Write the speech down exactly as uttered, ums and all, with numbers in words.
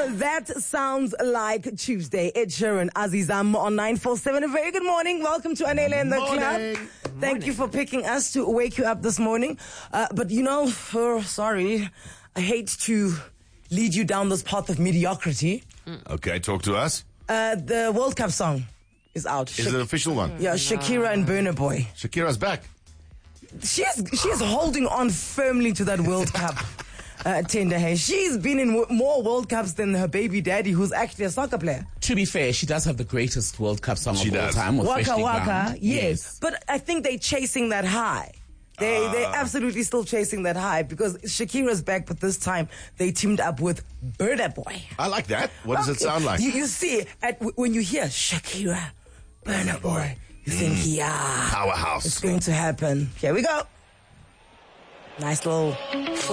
That sounds like Tuesday. Ed Sheeran, Azizam on nine four seven. A very good morning. Welcome to Anele and the Morning. Club. Good Thank morning. you for picking us to wake you up this morning. Uh, but you know, for, sorry, I hate to lead you down this path of mediocrity. Okay, talk to us. Uh, the World Cup song is out. Is it an official one? Yeah, Shakira and Burna Boy. Shakira's back. She's she's holding on firmly to that World Cup. Uh, tender hair. She's been in w- more World Cups than her baby daddy, who's actually a soccer player. To be fair, she does have the greatest World Cup song She of does. all time. with Waka Freshly Waka, Ground. yes. But I think they're chasing that high. They, Ah. they're absolutely still chasing that high because Shakira's back, but this time they teamed up with Burna Boy. I like that. What does it Okay. sound like? You, you see, at, when you hear Shakira, Burna Boy, you think, yeah, Powerhouse. it's going to happen. Here we go. Nice little